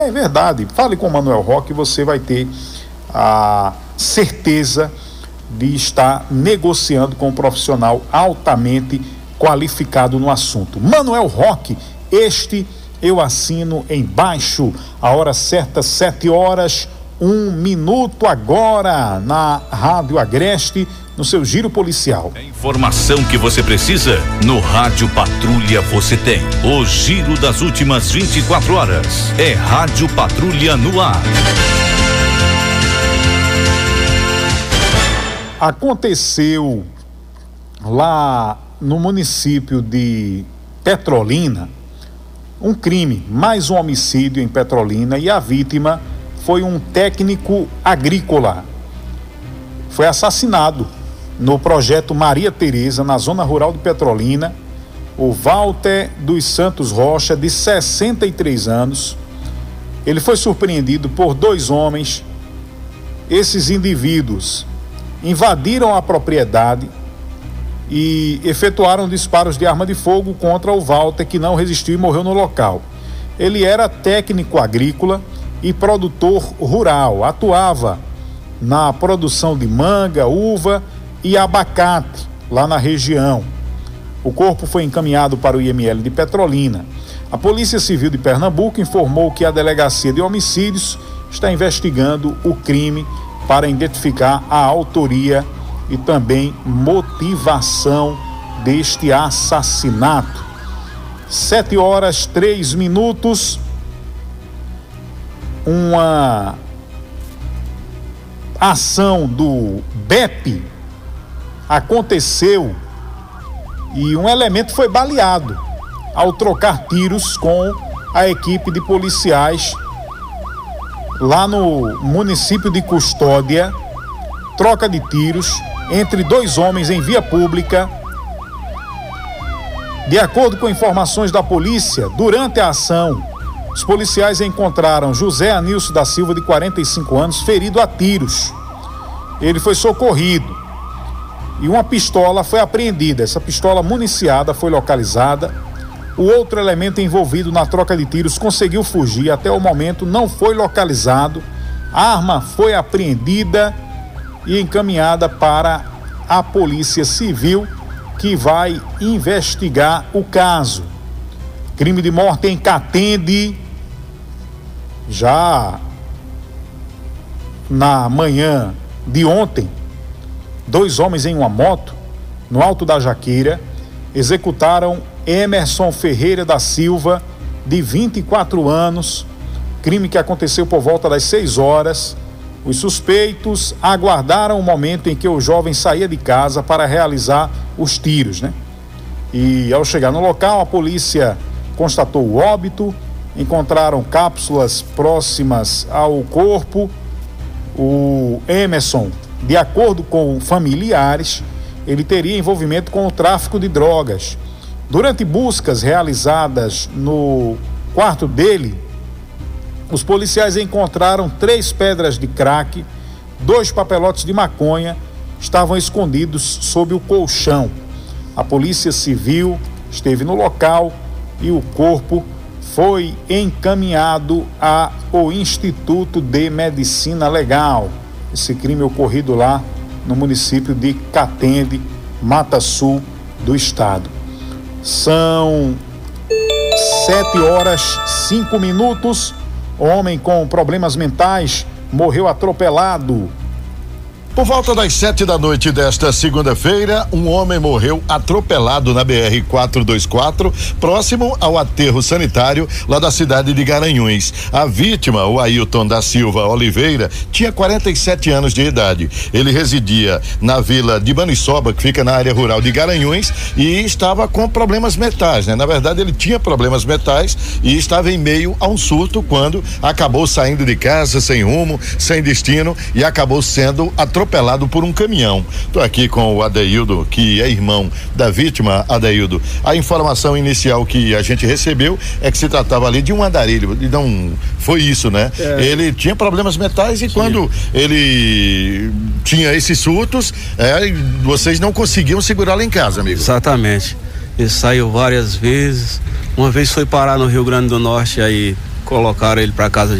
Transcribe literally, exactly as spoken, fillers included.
É verdade. Fale com o Manuel Roque, você vai ter a certeza de estar negociando com um profissional altamente qualificado no assunto. Manuel Roque, este eu assino embaixo. A hora certa, sete horas, um minuto agora, na Rádio Agreste, no seu giro policial. A informação que você precisa, no Rádio Patrulha você tem. O giro das últimas vinte e quatro horas. É Rádio Patrulha no ar. Aconteceu lá no município de Petrolina um crime, mais um homicídio em Petrolina, e a vítima foi um técnico agrícola. Foi assassinado no projeto Maria Tereza, na zona rural de Petrolina, o Walter dos Santos Rocha, de sessenta e três anos. Ele foi surpreendido por dois homens. Esses indivíduos invadiram a propriedade e efetuaram disparos de arma de fogo contra o Walter, que não resistiu e morreu no local. Ele era técnico agrícola e produtor rural, atuava na produção de manga, uva e abacate lá na região. O corpo foi encaminhado para o I M L de Petrolina. A Polícia Civil de Pernambuco informou que a Delegacia de Homicídios está investigando o crime para identificar a autoria e também motivação deste assassinato. Sete horas, três minutos. Uma ação do B E P aconteceu e um elemento foi baleado ao trocar tiros com a equipe de policiais lá no município de Custódia. Troca de tiros entre dois homens em via pública. De acordo com informações da polícia, durante a ação, os policiais encontraram José Anilson da Silva, de quarenta e cinco anos, ferido a tiros. Ele foi socorrido e uma pistola foi apreendida. Essa pistola municiada foi localizada. O outro elemento envolvido na troca de tiros conseguiu fugir. Até o momento não foi localizado. A arma foi apreendida e encaminhada para a Polícia Civil, que vai investigar o caso. Crime de morte em Catende. Já na manhã de ontem, dois homens em uma moto, no Alto da Jaqueira, executaram Emerson Ferreira da Silva, de vinte e quatro anos, crime que aconteceu por volta das seis horas. Os suspeitos aguardaram o momento em que o jovem saía de casa para realizar os tiros, né? E ao chegar no local, a polícia constatou o óbito, encontraram cápsulas próximas ao corpo. O Emerson, de acordo com familiares, ele teria envolvimento com o tráfico de drogas. Durante buscas realizadas no quarto dele, os policiais encontraram três pedras de crack, dois papelotes de maconha, estavam escondidos sob o colchão. A Polícia Civil esteve no local e o corpo foi encaminhado ao Instituto de Medicina Legal. Esse crime ocorrido lá no município de Catende, Mata Sul do estado. São sete horas, cinco minutos. Homem com problemas mentais morreu atropelado. Por volta das sete da noite desta segunda-feira, um homem morreu atropelado na B R quatrocentos e vinte e quatro, próximo ao aterro sanitário lá da cidade de Garanhuns. A vítima, o Ailton da Silva Oliveira, tinha quarenta e sete anos de idade. Ele residia na vila de Maniçoba, que fica na área rural de Garanhuns, e estava com problemas mentais, né? Na verdade, ele tinha problemas mentais e estava em meio a um surto quando acabou saindo de casa sem rumo, sem destino, e acabou sendo atropelado atropelado por um caminhão. Estou aqui com o Adeildo, que é irmão da vítima. Adeildo, a informação inicial que a gente recebeu é que se tratava ali de um andarilho, e não foi isso, né? É. Ele tinha problemas mentais e Sim. quando ele tinha esses surtos, é, vocês não conseguiam segurá-lo em casa, amigo. Exatamente. Ele saiu várias vezes. Uma vez foi parar no Rio Grande do Norte aí colocaram ele para casa